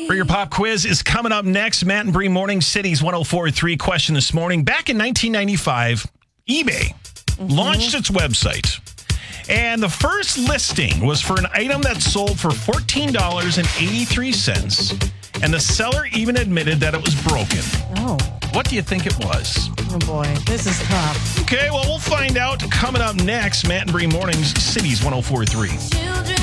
For your pop quiz is coming up next. Matt and Bree Morning City's 104.3 question this morning. Back in 1995, eBay launched its website. And the first listing was for an item that sold for $14.83. And the seller even admitted that it was broken. Oh. What do you think it was? Oh, boy. This is tough. Okay, well, we'll find out coming up next. Matt and Bree Mornings, Cities 104.3.